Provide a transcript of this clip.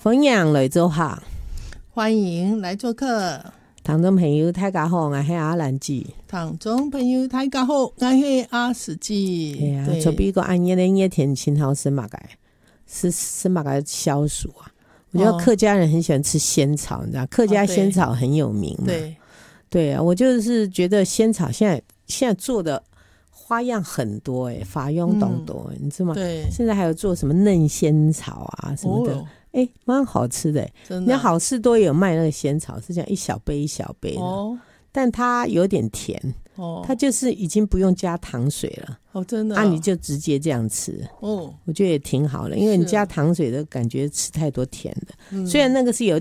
分享来做客， 欢迎来做客。 听众朋友大家好，我是阿兰姐。 听众朋友大家好，我是阿史姐。 对啊，这边个安夜的夜天青好是嘛个，是嘛个消暑啊。我觉得客家人很喜欢吃仙草，你知道，客家仙草很有名嘛。对啊，我就是觉得仙草现在做的花样很多法用东多，你知道吗？ 对， 现在还有做什么嫩仙草啊什么的，蛮好吃的。 真的， 你好市多也有卖那个仙草，是这样一小杯一小杯的，但它有点甜，它就是已经不用加糖水了。 真的你就直接这样吃。我觉得也挺好的，因为你加糖水的感觉吃太多甜的，虽然那个是有